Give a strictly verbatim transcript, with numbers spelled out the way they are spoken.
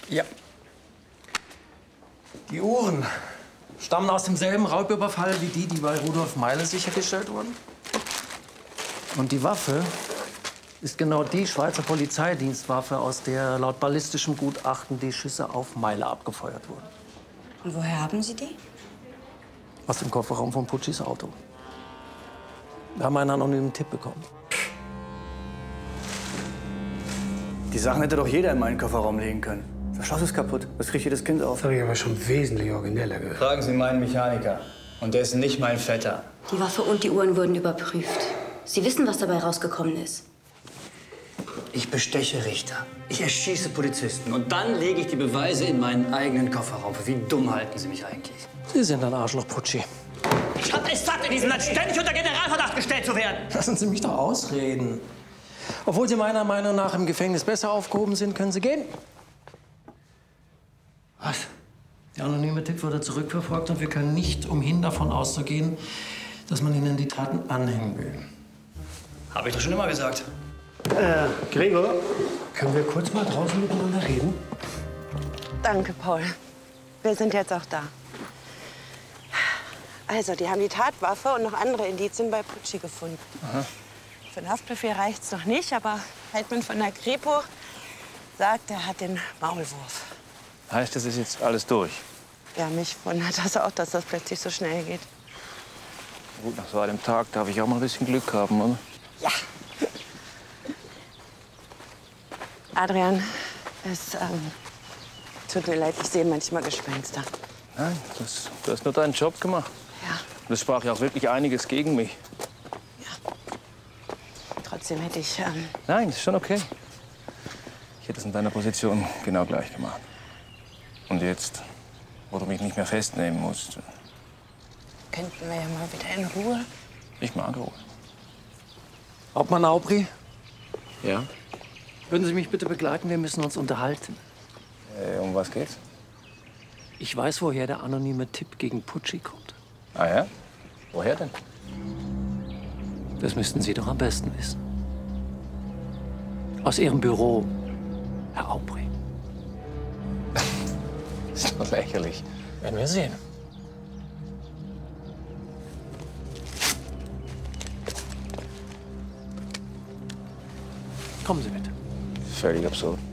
Ja. Die Uhren stammen aus demselben Raubüberfall wie die, die bei Rudolf Meile sichergestellt wurden. Und die Waffe ist genau die Schweizer Polizeidienstwaffe, aus der laut ballistischem Gutachten die Schüsse auf Meile abgefeuert wurden. Und woher haben Sie die? Aus dem Kofferraum von Puccis Auto. Wir haben einen anonymen Tipp bekommen. Die Sachen hätte doch jeder in meinen Kofferraum legen können. Das Schloss ist kaputt. Das kriegt jedes Kind auf. Das habe ich aber schon wesentlich origineller gehört. Fragen Sie meinen Mechaniker. Und der ist nicht mein Vetter. Die Waffe und die Uhren wurden überprüft. Sie wissen, was dabei rausgekommen ist. Ich besteche Richter. Ich erschieße Polizisten. Und dann lege ich die Beweise in meinen eigenen Kofferraum. Wie dumm halten Sie mich eigentlich? Sie sind ein Arschloch, Pucci. Ich hab es satt, in diesem Land ständig unter Generalverdacht gestellt zu werden. Lassen Sie mich doch ausreden. Obwohl Sie meiner Meinung nach im Gefängnis besser aufgehoben sind, können Sie gehen. Was? Der anonyme Tipp wurde zurückverfolgt und wir können nicht umhin davon auszugehen, dass man Ihnen die Taten anhängen will. Habe ich doch schon immer gesagt. Äh, Gregor, können wir kurz mal draußen miteinander reden? Danke, Paul. Wir sind jetzt auch da. Also, die haben die Tatwaffe und noch andere Indizien bei Pucci gefunden. Aha. Für den Haftbefehl reicht's noch nicht, aber Heidmann von der Kripo sagt, er hat den Maulwurf. Heißt, das ist jetzt alles durch? Ja, mich wundert das auch, dass das plötzlich so schnell geht. Gut, nach so einem Tag darf ich auch mal ein bisschen Glück haben, oder? Ja. Adrian, es ähm, tut mir leid, ich sehe manchmal Gespenster. Nein, das, du hast nur deinen Job gemacht. Ja. Das sprach ja auch wirklich einiges gegen mich. Trotzdem hätte ich... Ähm, Nein, ist schon okay. Ich hätte es in deiner Position genau gleich gemacht. Und jetzt, wo du mich nicht mehr festnehmen musst, könnten wir ja mal wieder in Ruhe. ich mag Ruhe. Hauptmann Aubry, Ja? würden Sie mich bitte begleiten? Wir müssen uns unterhalten. Äh, um was geht's? Ich weiß, woher der anonyme Tipp gegen Pucci kommt. Ah ja? Woher denn? Das müssten Sie doch am besten wissen. Aus Ihrem Büro, Herr Aubry. Das ist doch lächerlich. Werden wir sehen. Kommen Sie bitte. Völlig absurd.